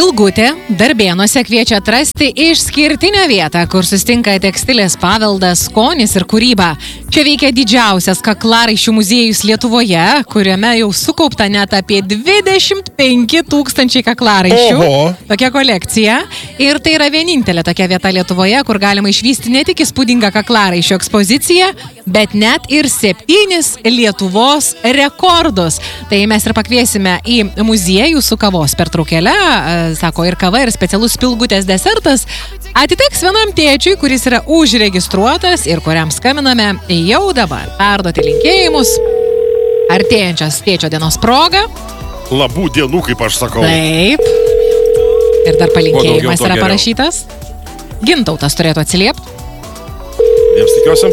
Spilgutė Darbėnuose kviečia atrasti išskirtinę vietą, kur susitinka tekstilės paveldas, skonis ir kūryba. Čia veikia didžiausias kaklaraiščių muziejus Lietuvoje, kuriame jau sukaupta net apie 25 000 kaklaraiščių. Tokia kolekcija. Ir tai yra vienintelė tokia vieta Lietuvoje, kur galima išvysti ne tik įspūdingą kaklaraiščių ekspoziciją, bet net ir 7 Lietuvos rekordus. Tai mes ir pakviesime į muziejų su kavos pertraukėle. Sako, ir kava, ir specialus Spilgutės desertas atiteks vienam tėčiui, kuris yra užregistruotas ir kuriam skambiname jau dabar. Perduoti linkėjimus artėjančios tėčio dienos proga. Labų dienų, kaip aš sakau. Taip. Ir dar palinkėjimas yra parašytas. Gintautas turėtų atsiliepti. Jiems tikiuosi.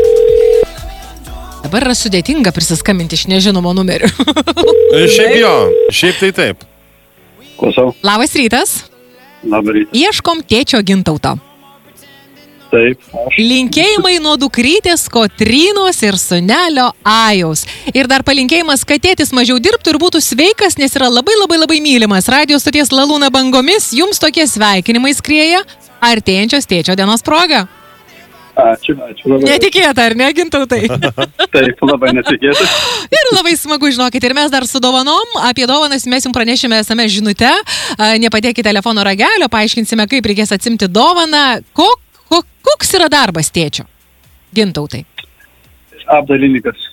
Dabar yra sudėtinga prisiskambinti iš nežinomo numerių. Šiaip jo, šiaip tai taip. Klausau. Labas rytas. Labas rytas. Ieškom tėčio Gintauto. Taip. Linkėjimai nuo dukrytės Kotrynos ir sūnelio Ajaus. Ir dar palinkėjimas, kad tėtis mažiau dirbtų ir būtų sveikas, nes yra labai mylimas. Radio stoties Lalūna bangomis jums tokie sveikinimai skrieja artėjančios tėčio dienos proga. Ačiū labai. Netikėta, ar ne, Gintautai? Taip, labai netikėta. Ir labai smagu, žinokit, ir mes dar su dovanom, apie dovanas mes jums pranešime SMS žinute, nepadėkite telefono ragelio, paaiškinsime, kaip reikės atsimti dovaną. Koks yra darbas tėčio, Gintautai? Apdailininkas.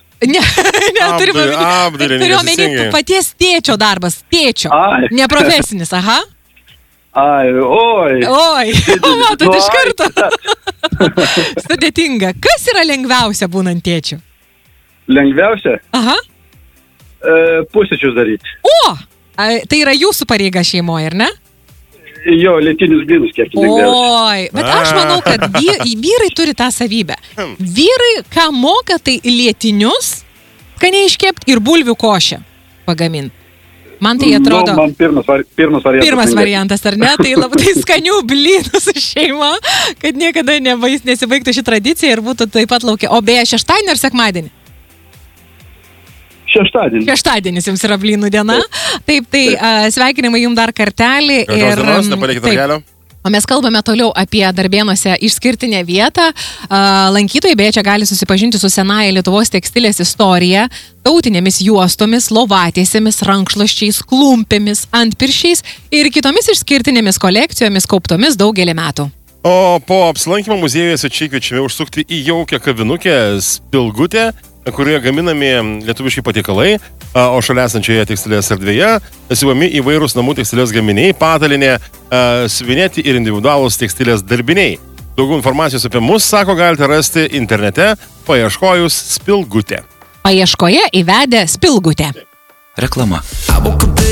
Turiu omeny paties tėčio darbas, tėčio, neprofesinis, aha. Oi, matot iš karto. Sudėtinga. Kas yra lengviausia būnant tėčiu? Lengviausia? Aha. Pusryčius daryti. Tai yra jūsų pareiga šeimoje, ar ne? Jo, lietinius blynus kiek lengviausia. Bet aš manau, kad vyrai turi tą savybę. Vyrai, ką moka, tai lietinius skaniai iškepti ir bulvių košę pagaminti. Man tai atrodo... Man pirmas variantas. Pirmas variantas, ar ne? Tai labai skanių blynų su šeima, kad niekada nesibaigtų ši tradicija ir būtų taip pat laukia. O beje, šeštadienį ar sekmadienį? Šeštadienį. Šeštadienis jums yra blynų diena. Taip, sveikinimai jums dar kartelį. O mes kalbame toliau apie Darbėnuose išskirtinę vietą. Lankytojai beje čia gali susipažinti su senaja Lietuvos tekstilės istorija, tautinėmis juostomis, lovatiesėmis, rankšluosčiais, klumpėmis, antpirščiais ir kitomis išskirtinėmis kolekcijomis kauptomis daugelį metų. O po apsilankymą muziejuje svečiai kviečiami užsukti į jaukią kavinukę Spilgutė, kurioje gaminami lietuviški patiekalai, o šalia esančioje tekstilės erdvėje siuvami įvairūs namų tekstilės gaminiai, patalinė, siuvinėti ir individualūs tekstilės darbiniai. Daugiau informacijos apie mus, sako, galite rasti internete, paieškojus Spilgutė. Paieškoje įvedę Spilgutė. Reklama.